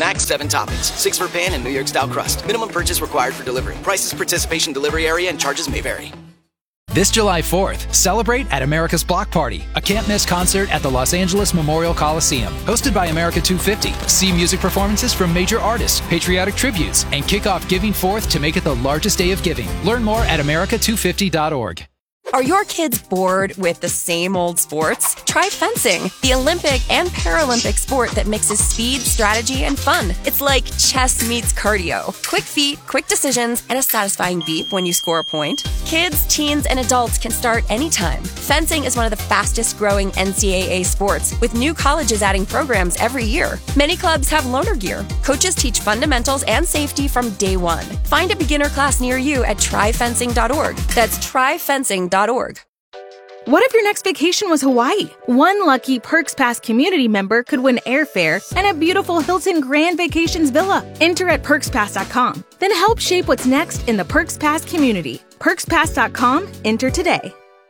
Max 7 toppings, 6 for pan and New York style crust. Minimum purchase required for delivery. Prices, participation, delivery area, and charges may vary. This July 4th, celebrate at America's Block Party, a can't-miss concert at the Los Angeles Memorial Coliseum. Hosted by America 250, see music performances from major artists, patriotic tributes, and kick off Giving Forth to make it the largest day of giving. Learn more at america250.org. Are your kids bored with the same old sports? Try fencing, the Olympic and Paralympic sport that mixes speed, strategy, and fun. It's like chess meets cardio. Quick feet, quick decisions, and a satisfying beep when you score a point. Kids, teens, and adults can start anytime. Fencing is one of the fastest growing NCAA sports, with new colleges adding programs every year. Many clubs have loaner gear. Coaches teach fundamentals and safety from day one. Find a beginner class near you at tryfencing.org. That's tryfencing.org. What if your next vacation was Hawaii? One lucky Perks Pass community member could win airfare and a beautiful Hilton Grand Vacations villa. Enter at PerksPass.com. Then help shape what's next in the Perks Pass community. PerksPass.com. Enter today.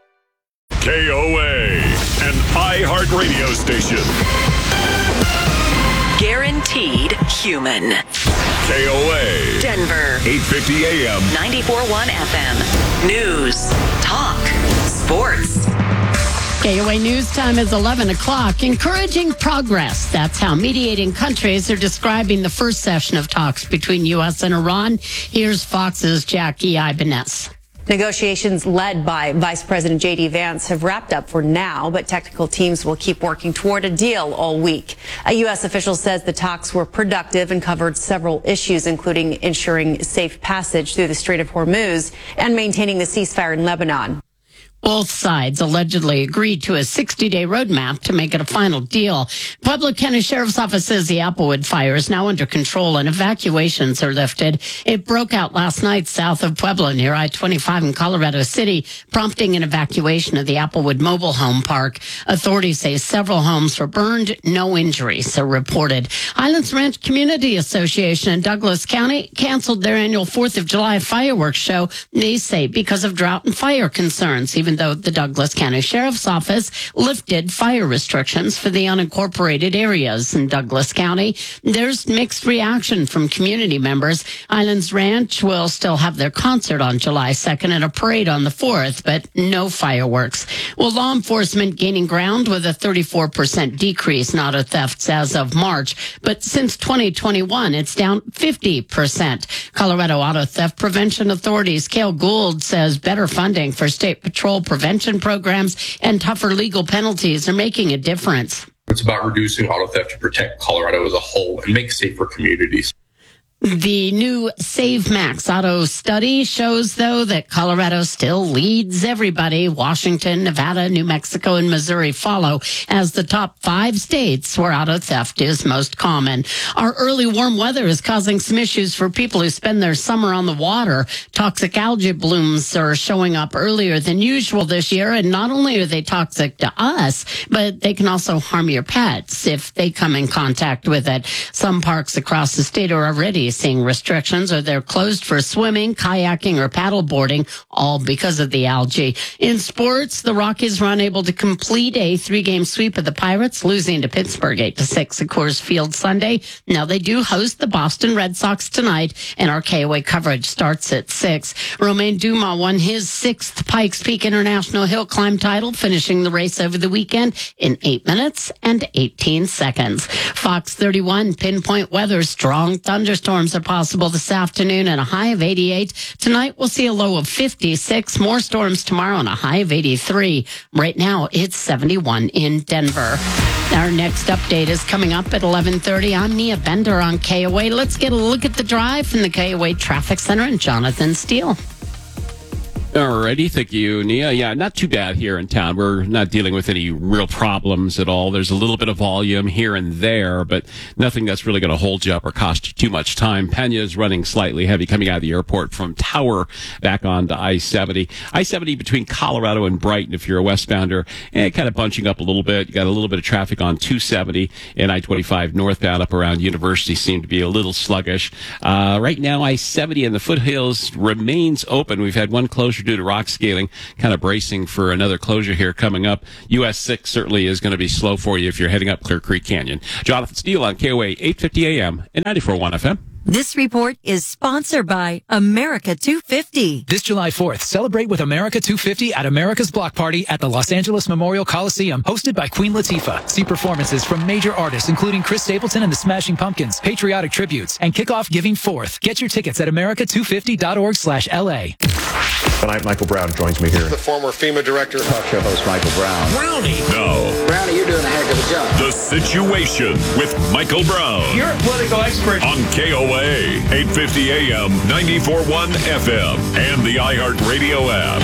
KOA, an iHeartRadio station. Guaranteed human. KOA. Denver. 850 AM. 94.1 FM. News. Talk. Sports. KOA News Time is 11 o'clock. Encouraging progress. That's how mediating countries are describing the first session of talks between U.S. and Iran. Here's Fox's Jackie Ibanez. Negotiations led by Vice President J.D. Vance have wrapped up for now, but technical teams will keep working toward a deal all week. A U.S. official says the talks were productive and covered several issues, including ensuring safe passage through the Strait of Hormuz and maintaining the ceasefire in Lebanon. Both sides allegedly agreed to a 60-day roadmap to make it a final deal. Pueblo County Sheriff's Office says the Applewood fire is now under control and evacuations are lifted. It broke out last night south of Pueblo near I-25 in Colorado City, prompting an evacuation of the Applewood mobile home park. Authorities say several homes were burned. No injuries are reported. Highlands Ranch Community Association in Douglas County canceled their annual 4th of July fireworks show, they say, because of drought and fire concerns, even though the Douglas County Sheriff's Office lifted fire restrictions for the unincorporated areas in Douglas County. There's mixed reaction from community members. Highlands Ranch will still have their concert on July 2nd and a parade on the 4th, but no fireworks. Well, law enforcement gaining ground with a 34% decrease in auto thefts as of March, but since 2021, it's down 50%. Colorado Auto Theft Prevention Authority's Cale Gould says better funding for state patrol prevention programs and tougher legal penalties are making a difference. It's about reducing auto theft to protect Colorado as a whole and make safer communities. The new Save Max auto study shows, though, that Colorado still leads everybody. Washington, Nevada, New Mexico, and Missouri follow as the top 5 states where auto theft is most common. Our early warm weather is causing some issues for people who spend their summer on the water. Toxic algae blooms are showing up earlier than usual this year, and not only are they toxic to us, but they can also harm your pets if they come in contact with it. Some parks across the state are already seeing restrictions, or they're closed for swimming, kayaking, or paddle boarding, all because of the algae. In sports, the Rockies were unable to complete a 3-game sweep of the Pirates, losing to Pittsburgh 8-6 at Coors Field Sunday. Now they do host the Boston Red Sox tonight, and our KOA coverage starts at 6. Romain Dumas won his 6th Pikes Peak International Hill Climb title, finishing the race over the weekend in 8 minutes and 18 seconds. Fox 31 pinpoint weather, strong thunderstorms are possible this afternoon and a high of 88. Tonight we'll see a low of 56. More storms tomorrow and a high of 83. Right now it's 71 in Denver. Our next update is coming up at 11:30. I'm Nia Bender on KOA. Let's get a look at the drive from the KOA Traffic Center and Jonathan Steele. Alrighty, thank you, Nia. Yeah, not too bad here in town. We're not dealing with any real problems at all. There's a little bit of volume here and there, but nothing that's really going to hold you up or cost you too much time. Pena is running slightly heavy coming out of the airport from Tower back onto I-70. I-70 between Colorado and Brighton, if you're a westbounder, kind of bunching up a little bit. You got a little bit of traffic on 270 and I-25 northbound up around University seem to be a little sluggish. Right now, I-70 in the foothills remains open. We've had one closure due to rock scaling. Kind of bracing for another closure here coming up. US 6 certainly is going to be slow for you if you're heading up Clear Creek Canyon. Jonathan Steele on KOA 850 AM and 94.1 FM. This report is sponsored by America 250. This July 4th, celebrate with America 250 at America's Block Party at the Los Angeles Memorial Coliseum, hosted by Queen Latifah. See performances from major artists, including Chris Stapleton and the Smashing Pumpkins, patriotic tributes, and kick off Giving Forth. Get your tickets at america250.org/LA. Tonight, Michael Brown joins me here. The former FEMA director. Talk show host Michael Brown. Brownie. Now, Brownie, you're doing a heck of a job. The Situation with Michael Brown. You're a political expert. On KOA, 850 AM, 94.1 FM, and the iHeartRadio app.